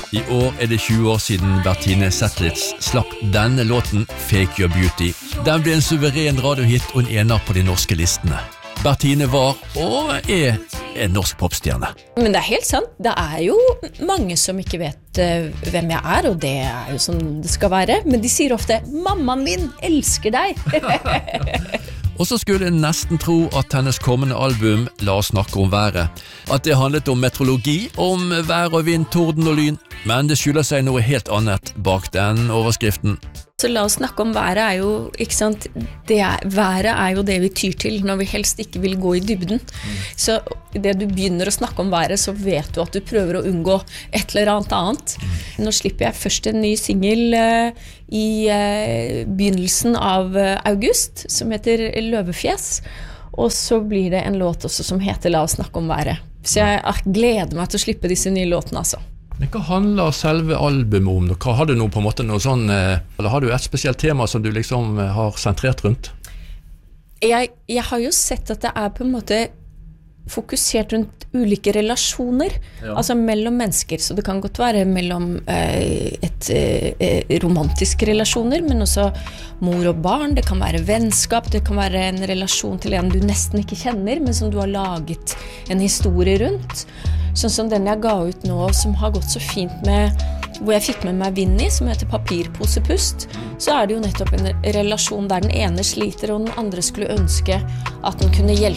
I år det 20 år siden Bertine Zetlitz slapp denne låten Fake Your Beauty. Den ble en suveren radiohit og en ener på de norske listene. Bertine var og en norsk popstjerne. Men det helt sant, det jo mange som ikke vet hvem jeg og det jo som det skal være. Men de sier ofte, mammaen min elsker deg. Og så skulle en nesten tro at hennes kommende album, La oss snakke om været, at det handlet om meteorologi, om vær og vind, torden og lyn, men det skjuler seg noe helt annet bak den overskriften. Så la oss snakke om været jo, ikke sant, været jo det vi tyr til når vi helst ikke vil gå i dybden. Så det du begynner å snakke om været, så vet du at du prøver å unngå et eller annet. Nå slipper jeg først en ny single i begynnelsen av august, som heter Løvefjes, og så blir det en låt også som heter La oss snakke om været. Så jeg gleder meg til å slippe disse nye låtene, altså. Men hva handler selve albumet om? Hva har du nå på en måte noe sånn, eller har du et spesielt tema som du liksom har sentrert rundt? Jeg har jo sett at det på en måte fokusert rundt ulike relasjoner, altså mellom mennesker, så det kan godt være mellom romantiske relasjoner, men også mor og barn, det kan være vennskap, det kan være en relasjon til en du nesten ikke kjenner, men som du har laget en historie rundt. Sånn som den jeg ga ut nå, som har gått så fint med, hvor jeg fikk med meg Vinnie, som heter Papirposepust, så det jo nettopp en relasjon der den ene sliter, og den andre skulle ønske at den kunne hjelpe